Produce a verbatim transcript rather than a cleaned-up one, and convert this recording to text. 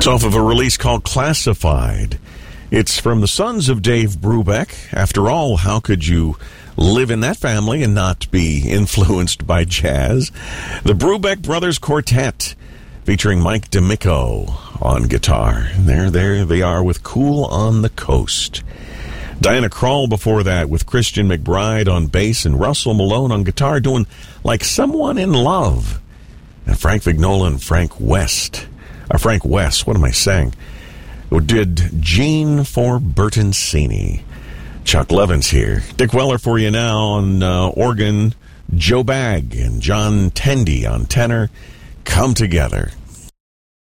It's off of a release called Classified. It's from the sons of Dave Brubeck. After all, how could you live in that family and not be influenced by jazz? The Brubeck Brothers Quartet, featuring Mike D'Amico on guitar. There, there they are with Cool on the Coast. Diana Krall before that with Christian McBride on bass and Russell Malone on guitar doing Like Someone in Love. And Frank Vignola and Frank West. Or Frank West, what am I saying? Did Gene for Bertoncini. Chuck Levins here. Dick Weller for you now on uh, organ. Joe Bagg and John Tendy on tenor. Come Together.